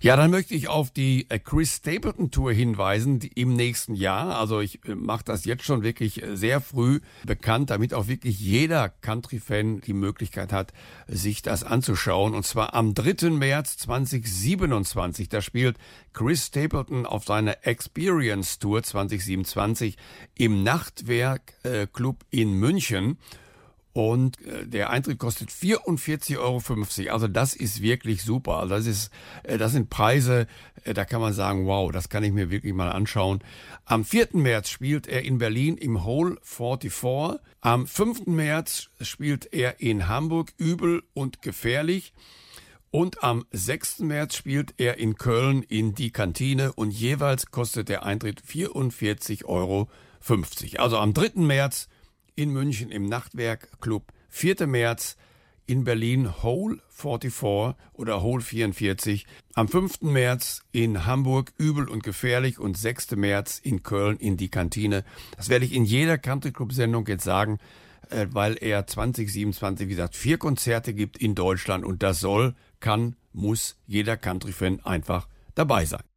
Ja, dann möchte ich auf die Chris Stapleton Tour hinweisen, die im nächsten Jahr. Also ich mache das jetzt schon wirklich sehr früh bekannt, damit auch wirklich jeder Country-Fan die Möglichkeit hat, sich das anzuschauen. Und zwar am 3. März 2027. Da spielt Chris Stapleton auf seiner Experience Tour 2027 im Nachtwerk Club in München. Und der Eintritt kostet 44,50 Euro. Also das ist wirklich super. Also das sind Preise, da kann man sagen, wow, das kann ich mir wirklich mal anschauen. Am 4. März spielt er in Berlin im Hole 44. Am 5. März spielt er in Hamburg übel und gefährlich. Und am 6. März spielt er in Köln in die Kantine und jeweils kostet der Eintritt 44,50 Euro. Also am 3. März in München im Nachtwerk Club, 4. März in Berlin Hole 44 oder Hole 44, am 5. März in Hamburg übel und gefährlich und 6. März in Köln in die Kantine. Das werde ich in jeder Country Club Sendung jetzt sagen, weil er 2027, wie gesagt, 4 Konzerte gibt in Deutschland und das muss jeder Country-Fan einfach dabei sein.